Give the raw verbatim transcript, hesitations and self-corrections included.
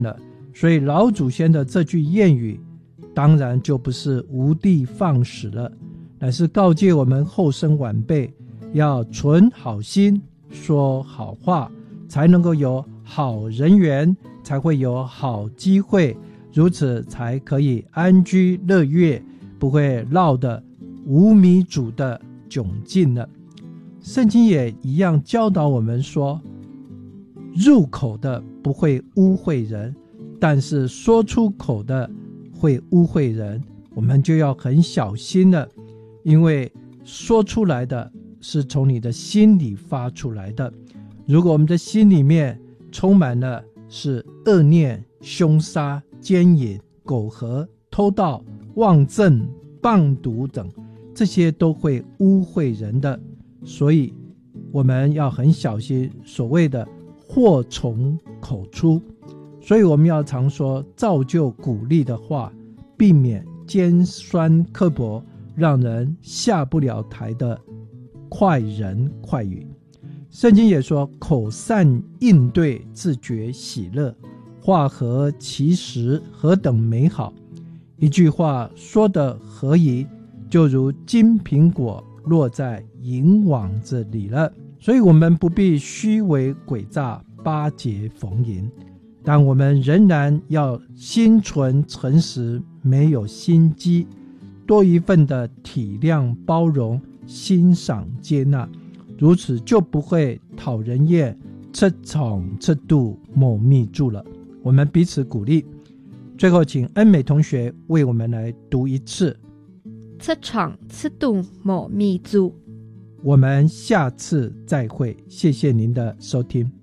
了。所以老祖先的这句谚语当然就不是无的放矢了，乃是告诫我们后生晚辈要存好心，说好话，才能够有好人缘，才会有好机会，如此才可以安居乐业，不会落得无米煮的窘境了。圣经也一样教导我们说，入口的不会污秽人，但是说出口的会污秽人，我们就要很小心了，因为说出来的是从你的心里发出来的。如果我们的心里面充满了是恶念、凶杀、奸淫、苟合、偷盗、妄憎、谤毒等，这些都会污秽人的。所以我们要很小心所谓的祸从口出，所以我们要常说造就鼓励的话，避免尖酸刻薄让人下不了台的快人快语。圣经也说，口善应对自觉喜乐，话合其实何等美好。一句话说得合宜，就如金苹果落在银网子里了。所以我们不必虚伪诡诈，巴结逢迎，但我们仍然要心存诚实，没有心机，多一份的体谅包容，欣赏接纳，如此就不会讨人厌，吃宠吃度某密住了。我们彼此鼓励。最后请恩美同学为我们来读一次， 吃闯吃度某密住。 我们下次再会，谢谢您的收听。